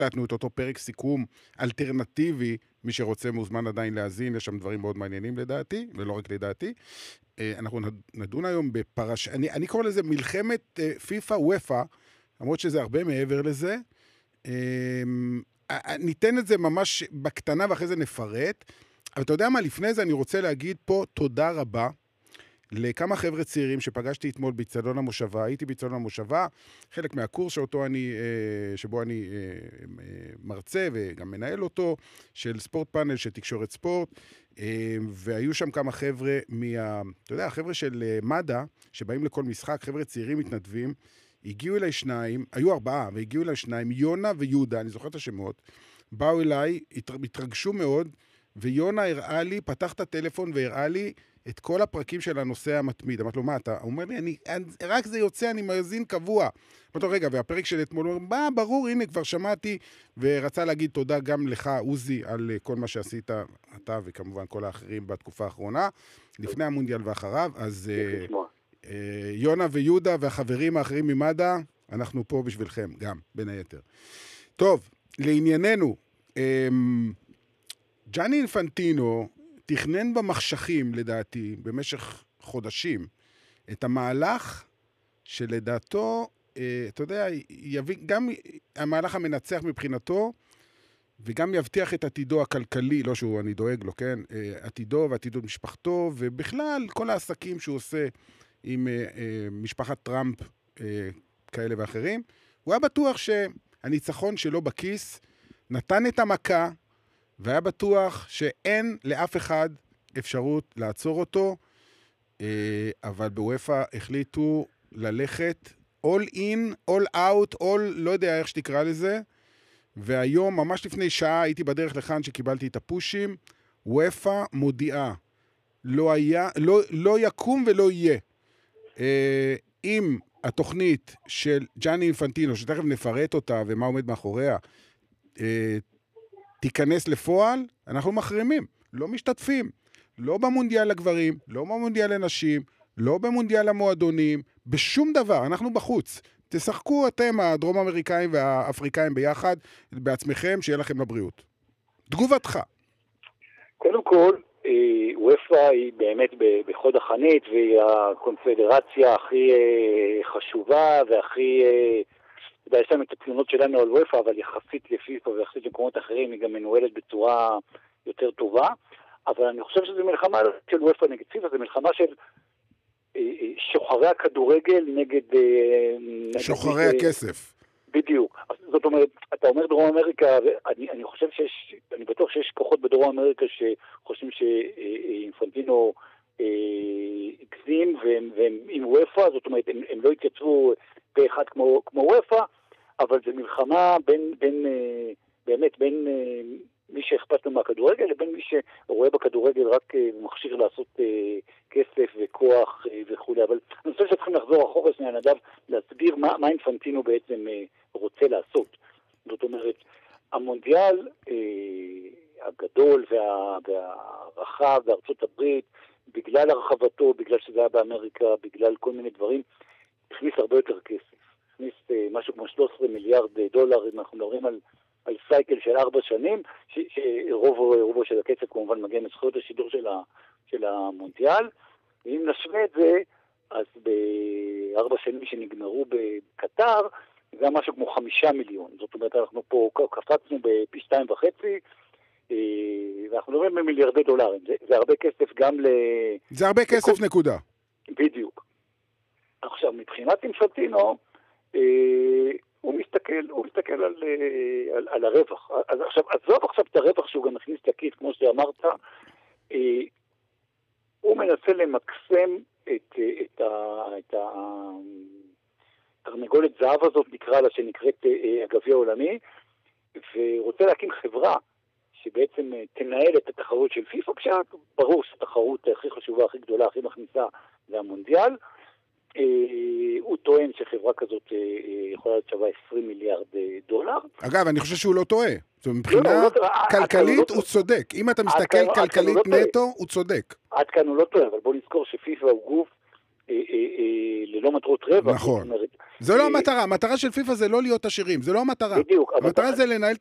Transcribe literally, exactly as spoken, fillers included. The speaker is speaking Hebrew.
הקלטנו את אותו פרק סיכום אלטרנטיבי, מי שרוצה מוזמן עדיין להאזין, יש שם דברים מאוד מעניינים לדעתי, ולא רק לדעתי. אנחנו נדון היום בפרש... אני, אני קורא לזה מלחמת פיפה וופה, למרות שזה הרבה מעבר לזה. ניתן את זה ממש בקטנה ואחרי זה נפרט. אבל אתה יודע מה, לפני זה אני רוצה להגיד פה תודה רבה לכמה חבר'ה צעירים שפגשתי אתמול באצטדיון המושבה. הייתי באצטדיון המושבה, חלק מהקורס שאותו אני, שבו אני מרצה וגם מנהל אותו, של ספורט פאנל, של תקשורת ספורט, והיו שם כמה חבר'ה מה... אתה יודע, החבר'ה של מד"א, שבאים לכל משחק, חבר'ה צעירים מתנדבים, הגיעו אליי שניים, היו ארבעה, והגיעו אליי שניים, יונה ויהודה, אני זוכר את השמות, באו אליי, התרגשו מאוד, ויונה הראה לי, פתח את הטלפון והראה לי את כל הפרקים של הנושא המתמיד. אמרתי לו, מה אתה? הוא אומר לי, אני, רק זה יוצא, אני מאזין קבוע. אמרתי לו, רגע, והפרק של אתמול, הוא אומר, בא, ברור, הנה, כבר שמעתי, ורצה להגיד תודה גם לך, עוזי, על כל מה שעשית, אתה וכמובן כל האחרים בתקופה האחרונה, לפני המונדיאל ואחריו, אז יונה ויהודה והחברים האחרים ממד"א, אנחנו פה בשבילכם, גם, בין היתר. טוב, לענייננו, ג'אני אינפנטינו תכנן במחשכים, לדעתי, במשך חודשים, את המהלך שלדעתו, אתה יודע, יביא, גם המהלך המנצח מבחינתו, וגם יבטיח את עתידו הכלכלי, לא שהוא, אני דואג לו, כן? עתידו ועתידו משפחתו, ובכלל כל העסקים שהוא עושה עם משפחת טראמפ כאלה ואחרים. הוא היה בטוח שהניצחון שלו בכיס נתן את המכה, והיה בטוח שאין לאף אחד אפשרות לעצור אותו, אבל בוופא החליטו ללכת all in, all out, all, לא יודע איך שתקרא לזה, והיום, ממש לפני שעה, הייתי בדרך לכאן שקיבלתי את הפושים, וופא מודיעה, לא היה, לא, לא יקום ולא יהיה. אם התוכנית של ג'אני אינפנטינו, שתכף נפרט אותה ומה עומד מאחוריה, תיכנס לפועל, אנחנו מחרימים, לא משתתפים, לא במונדיאל לגברים, לא במונדיאל לנשים, לא במונדיאל למועדונים, בשום דבר, אנחנו בחוץ. תשחקו אתם, הדרום אמריקאים והאפריקאים ביחד, בעצמכם, שיהיה לכם לבריאות. תגובתך. קודם כל, וופא היא באמת בחוד החנית, והיא הקונפדרציה הכי חשובה והכי... יש לנו את התלונות שלנו על וופא, אבל יחסית לפיפ"א ויחסית למקומות אחרים, היא גם מנוהלת בצורה יותר טובה. אבל אני חושב שזו מלחמה של וופא נגד פיפ"א, זו מלחמה של שוחרי הכדורגל נגד... שוחרי נגד, הכסף. בדיוק. זאת אומרת, אתה אומר דרום אמריקה, ואני אני חושב שיש, אני בטוח שיש כוחות בדרום אמריקה שחושבים שאינפנטינו הגזים, והם, והם עם וופא, זאת אומרת, הם, הם לא התייצבו פה אחד כמו, כמו וופא, אבל זו מלחמה בין, בין, באמת, בין מי שאכפת לו מהכדורגל, לבין מי שרואה בכדורגל רק מכשיר לעשות כסף וכוח וכו'. אבל אני חושב שצריכים לחזור אחורה שנייה נדב, להסביר מה, מה אינפנטינו בעצם רוצה לעשות. זאת אומרת, המונדיאל הגדול וה, והרחב בארצות הברית, בגלל הרחבתו, בגלל שזה היה באמריקה, בגלל כל מיני דברים, הכניס הרבה יותר כסף. הכניס משהו כמו שלושה עשר מיליארד דולר, אם אנחנו מדברים על, על סייקל של ארבע שנים, ש, שרוב רובו של הכסף כמובן מגיע מזכויות השידור של, ה, של המונדיאל. ואם נשווה את זה, אז בארבע שנים שנגמרו בקטר, זה היה משהו כמו חמישה מיליון. זאת אומרת, אנחנו פה קפצנו בפי שתיים וחצי, ואנחנו מדברים במיליארדי דולרים. זה, זה הרבה כסף גם ל... זה הרבה כסף לכל... נקודה. בדיוק. עכשיו, מבחינת אינפנטינו, אה, הוא מסתכל, הוא מסתכל על, על, על הרווח. אז עכשיו, עזוב עכשיו את הרווח שהוא גם מכניס לכיס, כמו שאמרת, אה, הוא מנסה למקסם את, את, ה, את התרנגולת זהב הזאת, נקרא לה, שנקראת אה, הגביע העולמי, ורוצה להקים חברה, שבעצם תנהל את התחרות של פיפ"א, כשברור שהתחרות הכי חשובה, הכי גדולה, הכי מכניסה, זה המונדיאל. הוא טוען שחברה כזאת יכולה להיות שווה עשרים מיליארד דולר. אגב, אני חושב שהוא לא טועה. מבחינה כלכלית הוא צודק. אם אתה מסתכל כלכלית נטו, הוא צודק. עד כאן הוא לא טועה, אבל בוא נזכור שפיפ"א הוא גוף ללא מטרות רווח. נכון. זו לא המטרה, המטרה של פיפה זה לא להיות עשירים, זה לא המטרה. בדיוק. המטרה זה לנהל